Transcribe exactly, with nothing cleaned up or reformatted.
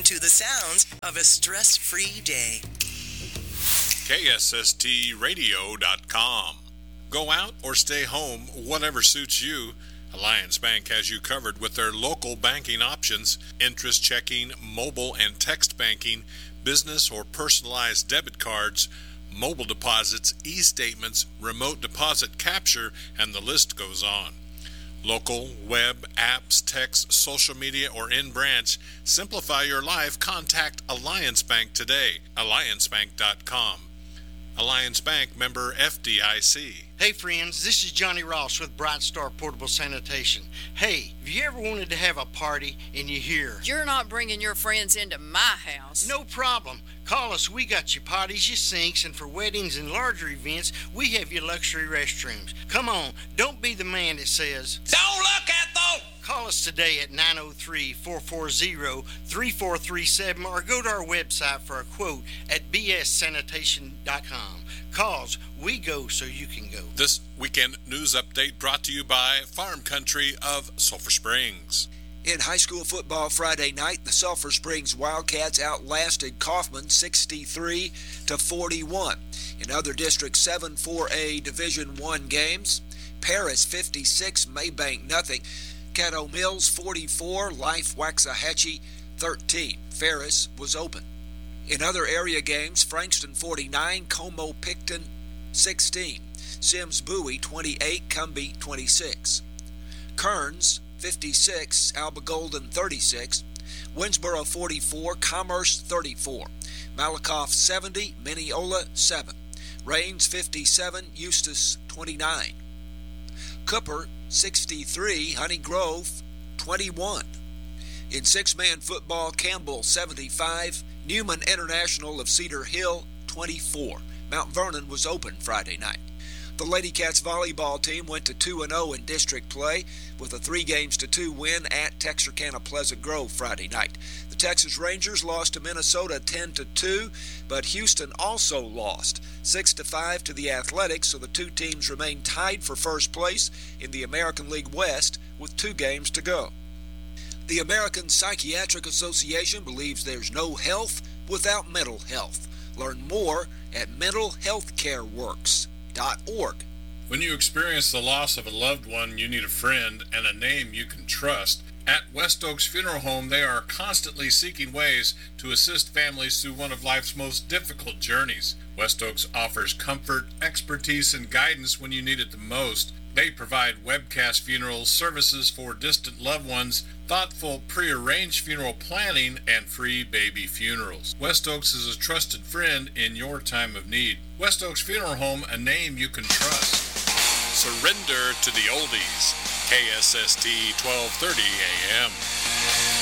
to the sounds of a stress-free day. K S S T radio dot com. Go out or stay home, whatever suits you. Alliance Bank has you covered with their local banking options, interest checking, mobile and text banking, business or personalized debit cards, mobile deposits, e-statements, remote deposit capture, and the list goes on. Local, web, apps, text, social media, or in-branch, simplify your life. Contact Alliance Bank today. alliance bank dot com. Alliance Bank, member F D I C. Hey friends, this is Johnny Ross with Bright Star Portable Sanitation. Hey, have you ever wanted to have a party and you hear, "You're not bringing your friends into my house"? No problem. Call us. We got your potties, your sinks, and for weddings and larger events, we have your luxury restrooms. Come on, don't be the man that says, "Don't look at those." Call us today at nine oh three, four four zero, three four three seven or go to our website for a quote at b s sanitation dot com. Cause we go so you can go. This weekend news update brought to you by Farm Country of Sulphur Springs. In high school football Friday night, the Sulphur Springs Wildcats outlasted Kaufman sixty-three to forty-one. In other District seven four A Division one games, Paris fifty-six, Maybank nothing. Caddo Mills forty-four, Life Waxahachie thirteen. Ferris was open. In other area games, Frankston forty-nine, Como Picton sixteen. Sims Bowie twenty-eight, Cumbie twenty-six. Kearns fifty-six, Alba Golden thirty-six. Winsboro forty-four, Commerce thirty-four. Malakoff seventy, Mineola seven. Rains fifty-seven, Eustis twenty-nine. Cooper sixty-three, Honey Grove twenty-one. In six-man football, Campbell seventy-five, Newman International of Cedar Hill twenty-four. Mount Vernon was open Friday night. The Lady Cats volleyball team went to two and oh in district play with a three games to two win at Texarkana Pleasant Grove Friday night. The Texas Rangers lost to Minnesota ten to two, but Houston also lost six to five to the Athletics, so the two teams remain tied for first place in the American League West with two games to go. The American Psychiatric Association believes there's no health without mental health. Learn more at mental health care works dot org. When you experience the loss of a loved one, you need a friend and a name you can trust. At West Oaks Funeral Home, they are constantly seeking ways to assist families through one of life's most difficult journeys. West Oaks offers comfort, expertise, and guidance when you need it the most. They provide webcast funeral services for distant loved ones, thoughtful pre-arranged funeral planning, and free baby funerals. West Oaks is a trusted friend in your time of need. West Oaks Funeral Home, a name you can trust. Surrender to the oldies. K S S T twelve thirty A M.